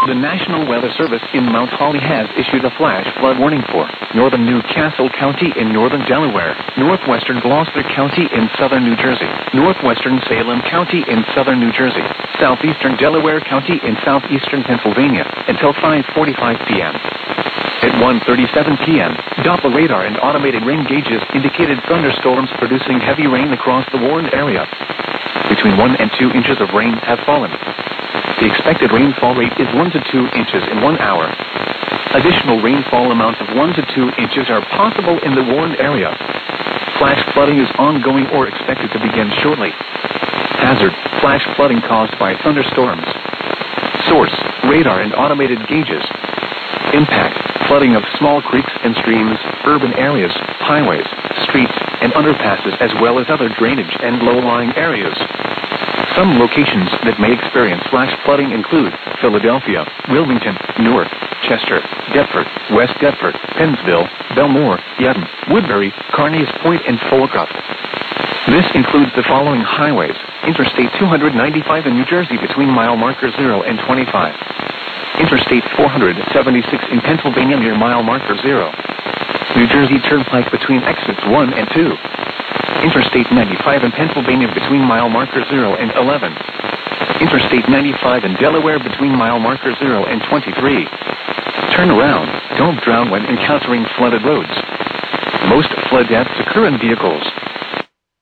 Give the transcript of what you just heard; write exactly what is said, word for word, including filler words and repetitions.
The National Weather Service in Mount Holly has issued a flash flood warning for northern Newcastle County in northern Delaware, northwestern Gloucester County in southern New Jersey, northwestern Salem County in southern New Jersey, southeastern Delaware County in southeastern Pennsylvania until five forty-five p.m. At one thirty-seven p.m., Doppler radar and automated rain gauges indicated thunderstorms producing heavy rain across the warned area. Between one and two inches of rain have fallen. The expected rainfall rate is one to two inches in one hour. Additional rainfall amounts of one to two inches are possible in the warned area. Flash flooding is ongoing or expected to begin shortly. Hazard: flash flooding caused by thunderstorms. Source: radar and automated gauges. Impact: flooding of small creeks and streams, urban areas, highways, streets, and underpasses, as well as other drainage and low-lying areas. Some locations that may experience flash flooding include Philadelphia, Wilmington, Newark, Chester, Deptford, West Deptford, Pennsville, Belmore, Yadden, Woodbury, Carneys Point, and Fulcrum. This includes the following highways: Interstate two ninety-five in New Jersey between mile marker zero and twenty-five. Interstate four seventy-six in Pennsylvania near mile marker zero. New Jersey Turnpike between exits one and two. Interstate ninety-five in Pennsylvania between mile marker zero and eleven. Interstate ninety-five in Delaware between mile marker zero and twenty-three. Turn around. Don't drown when encountering flooded roads. Most flood deaths occur in vehicles.